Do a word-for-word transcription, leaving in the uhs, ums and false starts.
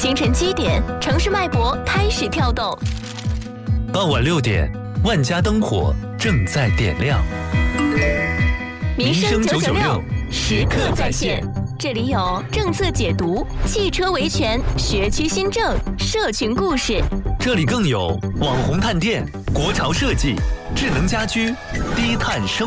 清晨七点，城市脉搏开始跳动。 傍晚六点，万家灯火正在点亮。 民生九九六，时刻在线。这里有政策解读、汽车维权、学区新政、社群故事。 这里更有网红探店、国潮设计、智能家居、低碳生